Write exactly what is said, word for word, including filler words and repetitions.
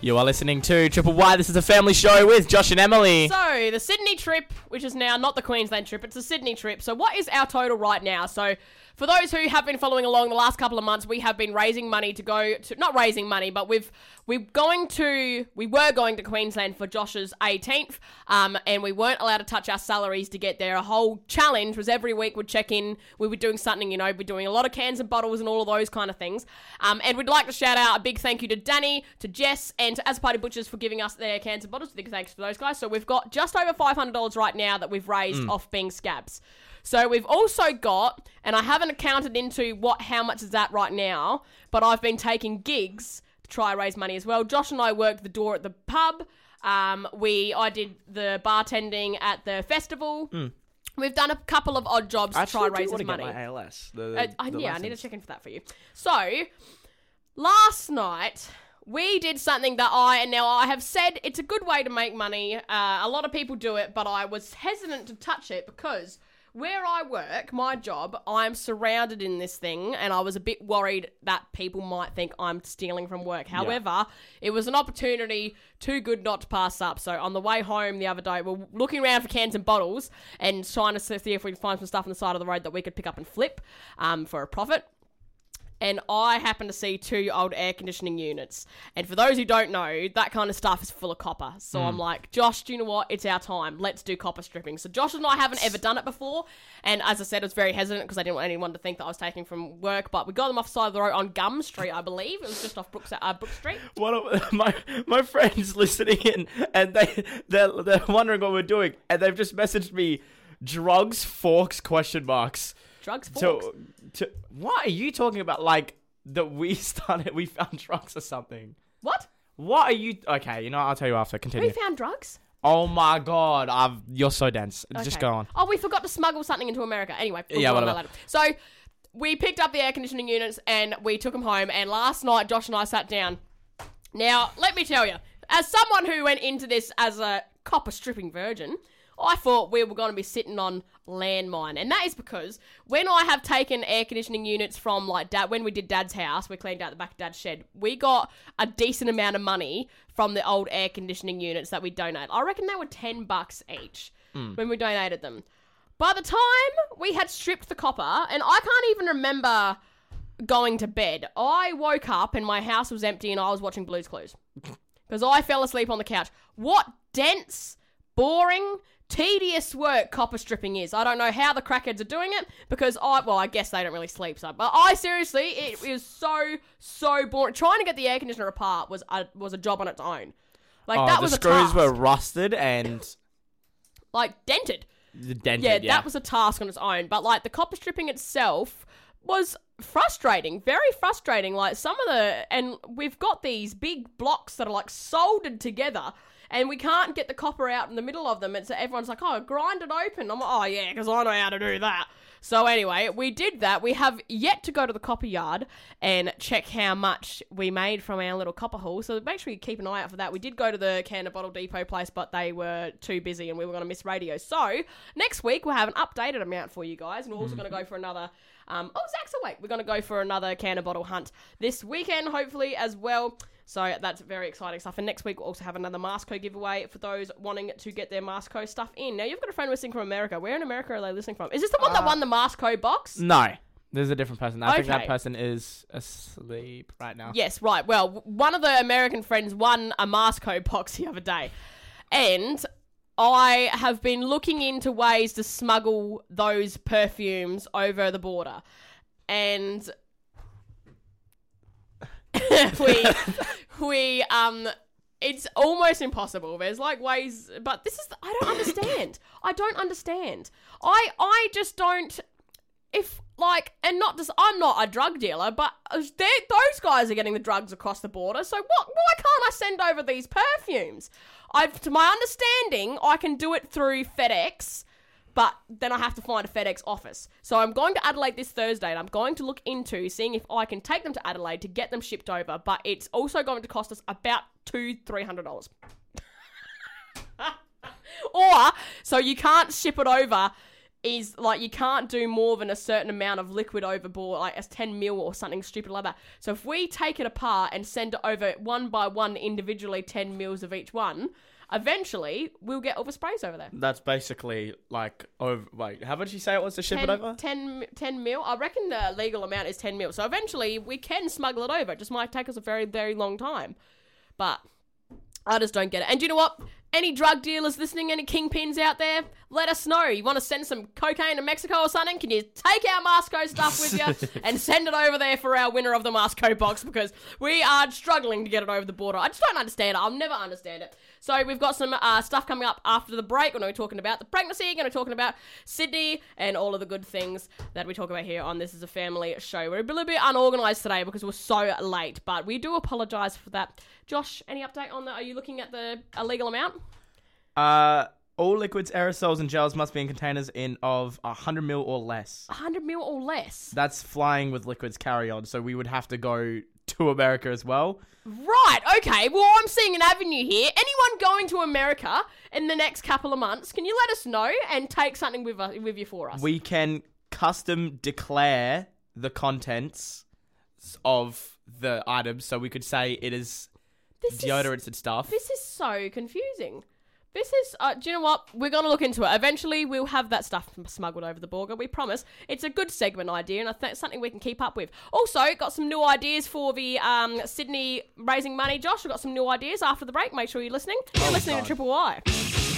You are listening to Triple Y. This is a family show with Josh and Emily. So, the Sydney trip, which is now not the Queensland trip, it's the Sydney trip. So, what is our total right now? So, for those who have been following along the last couple of months, we have been raising money to go to, not raising money, but we've, we're going to, we were going to Queensland for Josh's eighteenth, um, and we weren't allowed to touch our salaries to get there. A whole challenge was every week we'd check in, we were doing something, you know, we're doing a lot of cans and bottles and all of those kind of things. Um, and we'd like to shout out a big thank you to Danny, to Jess, and to As Party Butchers for giving us their cans and bottles. Big thanks for those guys. So we've got just over five hundred dollars right now that we've raised mm. off being scabs. So we've also got, and I haven't accounted into what how much is that right now, but I've been taking gigs to try raise money as well. Josh and I worked the door at the pub. Um, we I did the bartending at the festival. Mm. We've done a couple of odd jobs I to try raise money. money. Get my A L S. The, uh, I, the yeah, license. I need to check in for that for you. So last night we did something that I, and now I have said it's a good way to make money. Uh, a lot of people do it, but I was hesitant to touch it because where I work, my job, I'm surrounded in this thing, and I was a bit worried that people might think I'm stealing from work. However, yeah. it was an opportunity too good not to pass up. So on the way home the other day, we're looking around for cans and bottles and trying to see if we can find some stuff on the side of the road that we could pick up and flip um, for a profit. And I happen to see two old air conditioning units. And for those who don't know, that kind of stuff is full of copper. So mm. I'm like, Josh, do you know what? It's our time. Let's do copper stripping. So Josh and I haven't ever done it before. And as I said, I was very hesitant because I didn't want anyone to think that I was taking from work. But we got them off the side of the road on Gum Street, I believe. It was just off Brooks, uh, Brook Street. One of my my friends listening in, and they, they're, they're wondering what we're doing. And they've just messaged me, drugs, forks, question marks. Drugs, forks? To, to, what are you talking about? Like, that we started, we found drugs or something. What? What are you... Okay, you know, I'll tell you after. Continue. We found drugs? Oh my god, I've, you're so dense. Okay. Just go on. Oh, we forgot to smuggle something into America. Anyway, we'll yeah, whatever. So, we picked up the air conditioning units and we took them home, and last night, Josh and I sat down. Now, let me tell you, as someone who went into this as a copper stripping virgin, I thought we were going to be sitting on landmine. And that is because when I have taken air conditioning units from, like, Dad, when we did Dad's house, we cleaned out the back of Dad's shed, we got a decent amount of money from the old air conditioning units that we donated. I reckon they were ten bucks each mm. when we donated them. By the time we had stripped the copper, and I can't even remember going to bed, I woke up and my house was empty and I was watching Blue's Clues. Because I fell asleep on the couch. What dense, boring, tedious work copper stripping is. I don't know how the crackheads are doing it because I, well, I guess they don't really sleep, so, but I seriously, it is so, so boring. Trying to get the air conditioner apart was a, was a job on its own. Like, oh, that was a task. The screws were rusted and... like, dented. Dented, yeah, yeah. that was a task on its own, but, like, the copper stripping itself was frustrating, very frustrating. Like, some of the, and we've got these big blocks that are, like, soldered together, and we can't get the copper out in the middle of them. And so everyone's like, oh, grind it open. I'm like, oh, yeah, because I know how to do that. So anyway, we did that. We have yet to go to the copper yard and check how much we made from our little copper haul. So make sure you keep an eye out for that. We did go to the Can and Bottle Depot place, but they were too busy and we were going to miss radio. So next week, we'll have an updated amount for you guys. And we're also mm-hmm. going to go for another... Um, oh, Zach's awake. We're going to go for another Can and Bottle hunt this weekend, hopefully, as well. So that's very exciting stuff. And next week, we'll also have another Marsco giveaway for those wanting to get their Marsco stuff in. Now, you've got a friend listening from America. Where in America are they listening from? Is this the one uh, that won the Marsco box? No. There's a different person. I okay. think that person is asleep right now. Yes, right. Well, one of the American friends won a Marsco box the other day. And I have been looking into ways to smuggle those perfumes over the border. And... we, we, um, it's almost impossible. There's like ways, but this is, I don't understand. I don't understand. I, I just don't, if like, and not just, I'm not a drug dealer, but those guys are getting the drugs across the border. So what, why can't I send over these perfumes? I've, to my understanding, I can do it through FedEx, but then I have to find a FedEx office. So I'm going to Adelaide this Thursday, and I'm going to look into seeing if I can take them to Adelaide to get them shipped over, but it's also going to cost us about two, three hundred dollars. Or, so you can't ship it over is like you can't do more than a certain amount of liquid overboard, like as ten mil or something stupid like that. So if we take it apart and send it over one by one individually, ten mils of each one, eventually we'll get all the sprays over there. That's basically like over. Wait, how much you say it was to ship ten, it over? ten, ten mil. I reckon the legal amount is ten mil. So eventually we can smuggle it over. It just might take us a very, very long time. But I just don't get it. And do you know what? Any drug dealers listening, any kingpins out there, let us know. You want to send some cocaine to Mexico or something? Can you take our Masco stuff with you and send it over there for our winner of the Masco box? Because we are struggling to get it over the border. I just don't understand it. I'll never understand it. So we've got some uh, stuff coming up after the break. We're going to be talking about the pregnancy, going to be talking about Sydney, and all of the good things that we talk about here on This Is a Family Show. We're a little bit unorganised today because we're so late, but we do apologise for that. Josh, any update on that? Are you looking at the illegal amount? Uh, all liquids, aerosols, and gels must be in containers in of one hundred mil or less. one hundred mil or less? That's flying with liquids carry-on, so we would have to go to America as well. Right, okay. Well, I'm seeing an avenue here. Anyone going to America in the next couple of months, can you let us know and take something with, us, with you for us? We can custom declare the contents of the items, so we could say it is this deodorants is, and stuff. This is so confusing. This is, uh, do you know what? We're going to look into it. Eventually, we'll have that stuff smuggled over the border. We promise. It's a good segment idea, and I think it's something we can keep up with. Also, got some new ideas for the um, Sydney raising money. Josh, we've got some new ideas after the break. Make sure you're listening. You're Oh, listening God. to Triple Y.